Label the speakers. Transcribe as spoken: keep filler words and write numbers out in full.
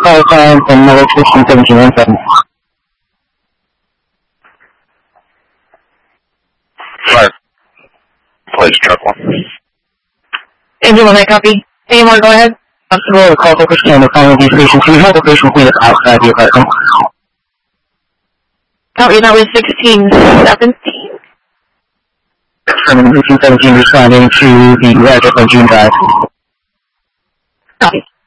Speaker 1: call sign from number fifteen seventeen one seven.
Speaker 2: Fire. Place truck one.
Speaker 3: Engine one, I copy. A M R, go ahead.
Speaker 1: Possible call for Christian, the final station. Can you have the patient please outside your vehicle?
Speaker 3: Copy, that was sixteen seventeen.
Speaker 1: From fifteen seventeen responding to the Racket on June Drive.
Speaker 3: Copy.